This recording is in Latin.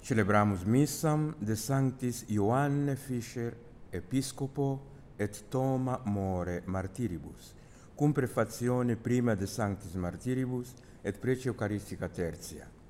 Celebramus missam de Sanctis Ioanne Fischer, Episcopo, et Thoma More Martiribus, cum prefatione prima de Sanctis Martiribus et prece Eucharistica tertia.